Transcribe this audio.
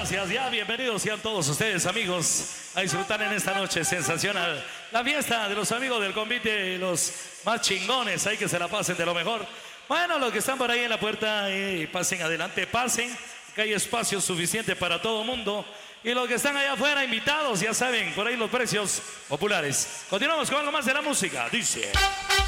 gracias. Ya bienvenidos sean todos ustedes, amigos, a disfrutar en esta noche sensacional. La fiesta de los amigos del convite, los más chingones, hay que se la pasen de lo mejor. Bueno, los que están por ahí en la puerta, pasen adelante, pasen, que hay espacio suficiente para todo el mundo. Y los que están allá afuera, invitados, ya saben, por ahí los precios populares. Continuamos con algo más de la música, dice...